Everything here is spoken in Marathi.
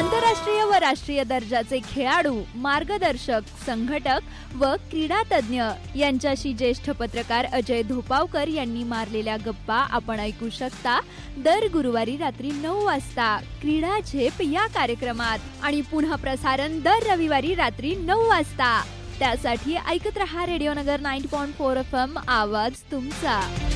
आंतरराष्ट्रीय व राष्ट्रीय दर्जाचे खेळाडू, मार्गदर्शक, संघटक व क्रीडा तज्ञ यांच्याशी ज्येष्ठ पत्रकार अजय धोपावकर यांनी मारलेल्या गप्पा आपण ऐकू शकता दर गुरुवारी रात्री 9 वाजता क्रीडा झेप या कार्यक्रमात आणि पुन्हा प्रसारण दर रविवारी रात्री 9 वाजता. त्यासाठी ऐकत रहा रेडिओ नगर 90.4 FM, आवाज तुमचा.